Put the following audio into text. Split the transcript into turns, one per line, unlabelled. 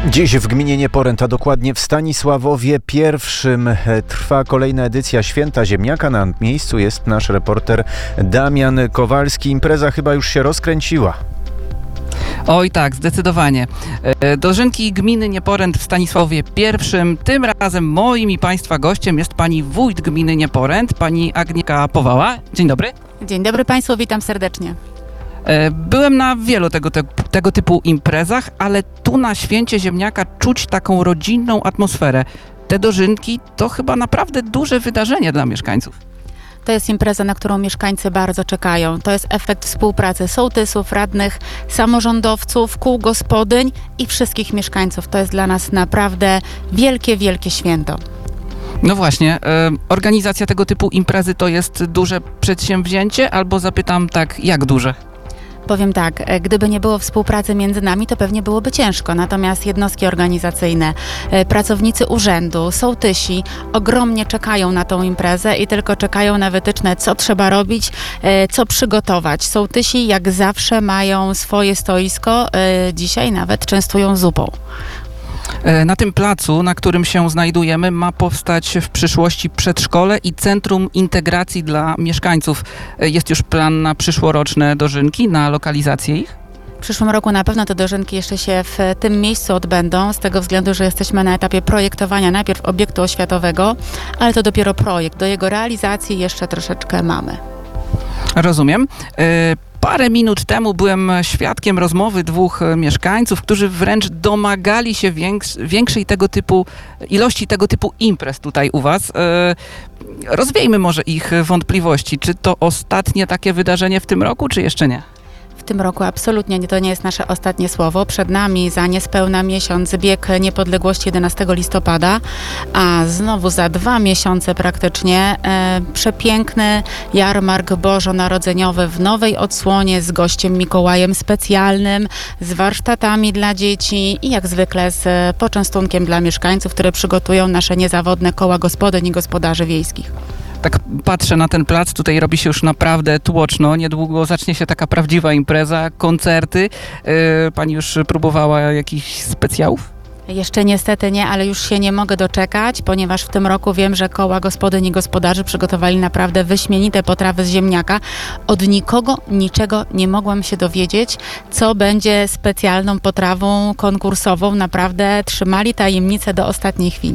Dziś w gminie Nieporęt, a dokładnie w Stanisławowie pierwszym trwa kolejna edycja Święta Ziemniaka. Na miejscu jest nasz reporter Damian Kowalski. Impreza chyba już się rozkręciła.
Oj tak, zdecydowanie. Dożynki gminy Nieporęt w Stanisławowie pierwszym. Tym razem moim i Państwa gościem jest pani wójt gminy Nieporęt, pani Agnieszka Powała. Dzień dobry.
Dzień dobry Państwu, witam serdecznie.
Byłem na wielu tego typu imprezach, ale tu na Święcie Ziemniaka czuć taką rodzinną atmosferę. Te dożynki to chyba naprawdę duże wydarzenie dla mieszkańców.
To jest impreza, na którą mieszkańcy bardzo czekają. To jest efekt współpracy sołtysów, radnych, samorządowców, kół gospodyń i wszystkich mieszkańców. To jest dla nas naprawdę wielkie, wielkie święto.
No właśnie, organizacja tego typu imprezy to jest duże przedsięwzięcie, albo zapytam tak, jak duże?
Powiem tak, gdyby nie było współpracy między nami, to pewnie byłoby ciężko. Natomiast jednostki organizacyjne, pracownicy urzędu, sołtysi ogromnie czekają na tą imprezę i tylko czekają na wytyczne, co trzeba robić, co przygotować. Sołtysi jak zawsze mają swoje stoisko, dzisiaj nawet częstują zupą.
Na tym placu, na którym się znajdujemy, ma powstać w przyszłości przedszkole i centrum integracji dla mieszkańców. Jest już plan na przyszłoroczne dożynki, na lokalizację ich?
W przyszłym roku na pewno te dożynki jeszcze się w tym miejscu odbędą, z tego względu, że jesteśmy na etapie projektowania najpierw obiektu oświatowego, ale to dopiero projekt. Do jego realizacji jeszcze troszeczkę mamy.
Rozumiem. Parę minut temu byłem świadkiem rozmowy dwóch mieszkańców, którzy wręcz domagali się większej ilości tego typu imprez tutaj u was. Rozwiejmy może ich wątpliwości. Czy to ostatnie takie wydarzenie w tym roku, czy jeszcze nie?
W tym roku absolutnie to nie jest nasze ostatnie słowo. Przed nami za niespełna miesiąc bieg niepodległości 11 listopada, a znowu za 2 miesiące praktycznie przepiękny jarmark bożonarodzeniowy w nowej odsłonie z gościem Mikołajem specjalnym, z warsztatami dla dzieci i jak zwykle z poczęstunkiem dla mieszkańców, które przygotują nasze niezawodne koła gospodyń i gospodarzy wiejskich.
Tak patrzę na ten plac, tutaj robi się już naprawdę tłoczno. Niedługo zacznie się taka prawdziwa impreza, koncerty. Pani już próbowała jakichś specjałów?
Jeszcze niestety nie, ale już się nie mogę doczekać, ponieważ w tym roku wiem, że koła gospodyń i gospodarzy przygotowali naprawdę wyśmienite potrawy z ziemniaka. Od nikogo niczego nie mogłam się dowiedzieć, co będzie specjalną potrawą konkursową. Naprawdę trzymali tajemnicę do ostatniej chwili.